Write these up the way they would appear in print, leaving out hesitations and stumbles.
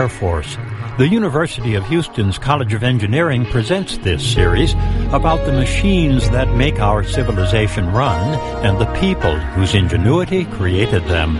Air Force. The University of Houston's College of Engineering presents this series about the machines that make our civilization run and the people whose ingenuity created them.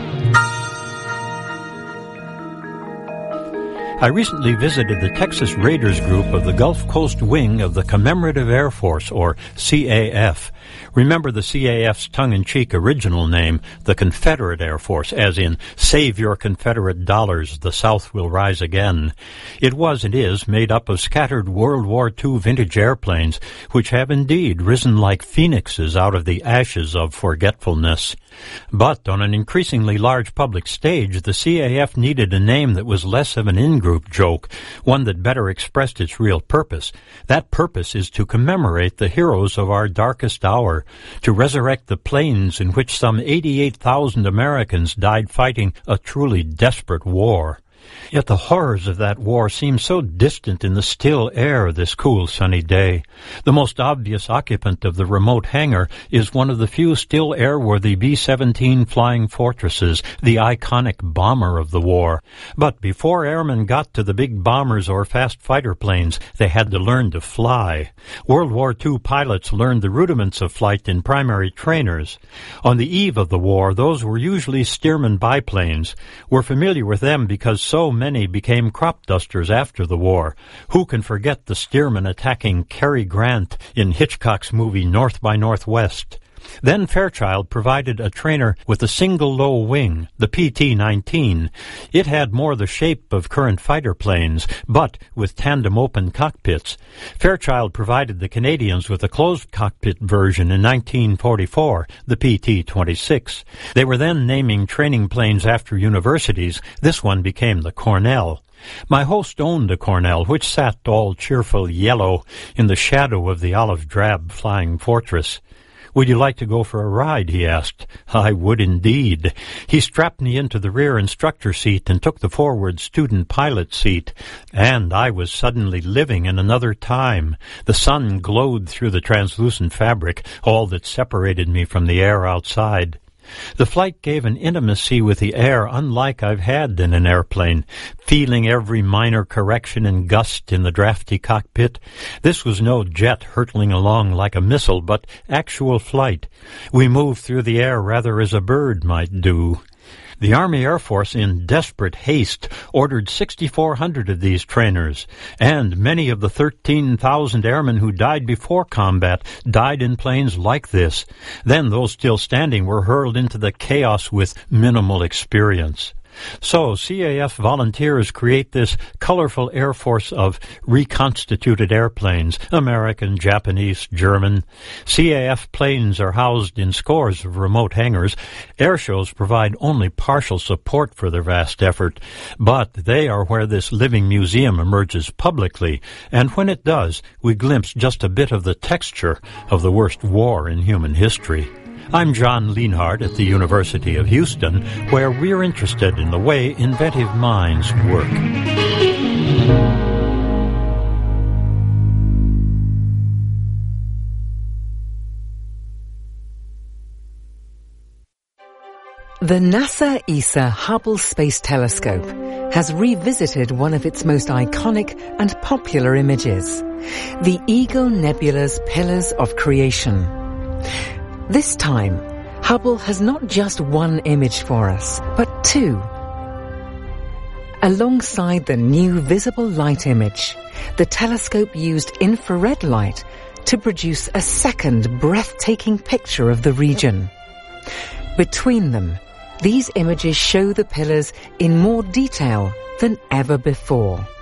I recently visited the Texas Raiders Group of the Gulf Coast Wing of the Commemorative Air Force, or CAF. Remember the CAF's tongue-in-cheek original name, the Confederate Air Force, as in, save your Confederate dollars, the South will rise again. It was and is made up of scattered World War II vintage airplanes, which have indeed risen like phoenixes out of the ashes of forgetfulness. But on an increasingly large public stage, the CAF needed a name that was less of an in-group joke, one that better expressed its real purpose. That purpose is to commemorate the heroes of our darkest hour, to resurrect the plains in which some 88,000 Americans died fighting a truly desperate war. Yet the horrors of that war seem so distant in the still air this cool sunny day. The most obvious occupant of the remote hangar is one of the few still airworthy B-17 Flying Fortresses, the iconic bomber of the war. But before airmen got to the big bombers or fast fighter planes, they had to learn to fly. World War II pilots learned the rudiments of flight in primary trainers. On the eve of the war, those were usually Stearman biplanes. We're familiar with them because so many became crop dusters after the war. Who can forget the Stearman attacking Cary Grant in Hitchcock's movie North by Northwest? Then Fairchild provided a trainer with a single low wing, the PT-19. It had more the shape of current fighter planes, but with tandem open cockpits. Fairchild provided the Canadians with a closed cockpit version in 1944, the PT-26. They were then naming training planes after universities. This one became the Cornell. My host owned a Cornell, which sat all cheerful yellow in the shadow of the olive-drab Flying Fortress. "Would you like to go for a ride?" he asked. I would indeed. He strapped me into the rear instructor seat and took the forward student pilot seat. And I was suddenly living in another time. The sun glowed through the translucent fabric, all that separated me from the air outside. The flight gave an intimacy with the air unlike I've had in an airplane, feeling every minor correction and gust in the drafty cockpit. This was no jet hurtling along like a missile, but actual flight. We moved through the air rather as a bird might do. The Army Air Force, in desperate haste, ordered 6,400 of these trainers, and many of the 13,000 airmen who died before combat died in planes like this. Then those still standing were hurled into the chaos with minimal experience. So CAF volunteers create this colorful Air Force of reconstituted airplanes, American, Japanese, German. CAF planes are housed in scores of remote hangars. Air shows provide only partial support for their vast effort, but they are where this living museum emerges publicly, and when it does, we glimpse just a bit of the texture of the worst war in human history. I'm John Lienhardt at the University of Houston, where we're interested in the way inventive minds work. The NASA ESA Hubble Space Telescope has revisited one of its most iconic and popular images, the Eagle Nebula's Pillars of Creation. This time, Hubble has not just one image for us, but two. Alongside the new visible light image, the telescope used infrared light to produce a second breathtaking picture of the region. Between them, these images show the pillars in more detail than ever before.